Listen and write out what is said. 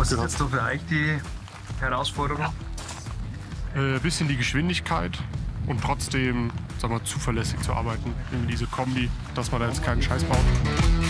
Was ist jetzt so für euch die Herausforderung? Bisschen die Geschwindigkeit und trotzdem, sag mal, zuverlässig zu arbeiten. In diese Kombi, dass man da jetzt keinen Scheiß baut.